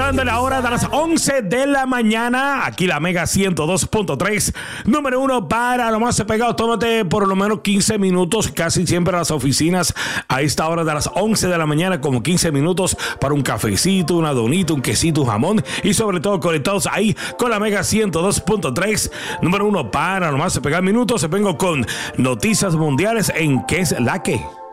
Dando la hora de las 11 de la mañana. Aquí la Mega 102.3. Número 1 para lo más pegado. Tómate por lo menos 15 minutos. Casi siempre a las oficinas a esta hora de las 11 de la mañana, como 15 minutos para un cafecito, una donita, un quesito, un jamón. Y sobre todo conectados ahí con la Mega 102.3. Número 1 para lo más pegar minutos. Vengo con noticias mundiales en ¿Qué es la que?